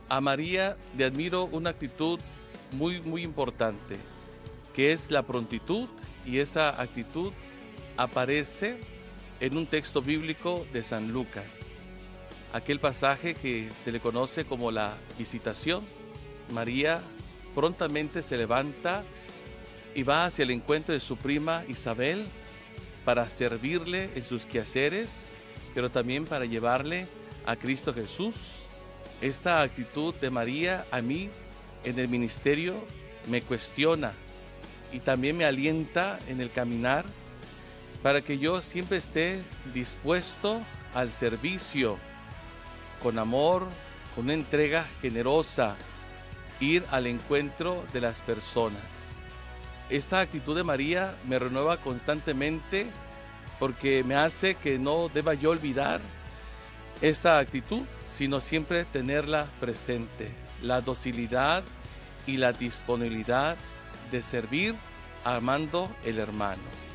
A María le admiro una actitud muy importante, que es la prontitud, y esa actitud aparece en un texto bíblico de San Lucas, aquel pasaje que se le conoce como la visitación. María prontamente se levanta y va hacia el encuentro de su prima Isabel para servirle en sus quehaceres, pero también para llevarle a Cristo Jesús. Esta actitud de María a mí en el ministerio me cuestiona y también me alienta en el caminar para que yo siempre esté dispuesto al servicio, con amor, con una entrega generosa, ir al encuentro de las personas. Esta actitud de María me renueva constantemente porque me hace que no deba yo olvidar esta actitud, sino siempre tenerla presente, la docilidad y la disponibilidad de servir amando el hermano.